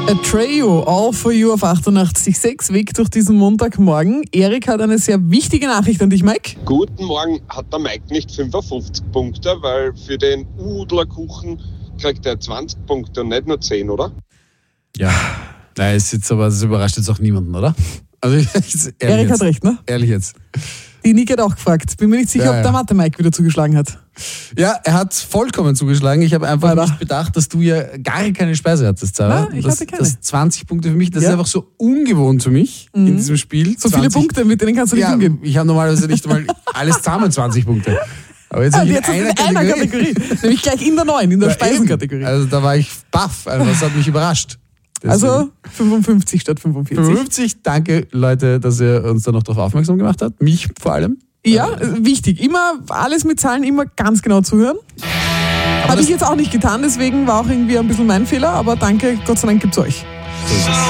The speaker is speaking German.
Atreyu, All for You auf 88.6, Weg durch diesen Montagmorgen. Erik hat eine sehr wichtige Nachricht an dich, Mike. Guten Morgen, hat der Mike nicht 55 Punkte, weil für den Udlerkuchen kriegt er 20 Punkte und nicht nur 10, oder? Ja, das überrascht jetzt auch niemanden, oder? Also Erik hat recht, ne? Ehrlich jetzt. Die Niki hat auch gefragt. Bin mir nicht sicher, ob der Mathe-Mike wieder zugeschlagen hat. Ja, er hat vollkommen zugeschlagen. Ich habe einfach nicht bedacht, dass du ja gar keine Speise hattest, Sarah. Nein, ich hatte keine. Das 20 Punkte für mich, das ist einfach so ungewohnt für mich in diesem Spiel. So 20. Viele Punkte, mit denen kannst du nicht umgehen. Ich habe normalerweise nicht einmal alles zusammen 20 Punkte. Aber jetzt in einer Kategorie. Nämlich gleich in der neuen, in der Speisenkategorie. Also da war ich baff, das hat mich überrascht. Deswegen. Also 55 statt 45. 55, danke Leute, dass ihr uns da noch darauf aufmerksam gemacht habt. Mich vor allem. Ja, wichtig. Immer alles mit Zahlen, immer ganz genau zuhören. Habe ich jetzt auch nicht getan, deswegen war auch irgendwie ein bisschen mein Fehler, aber danke, Gott sei Dank gibt's euch. So ist es.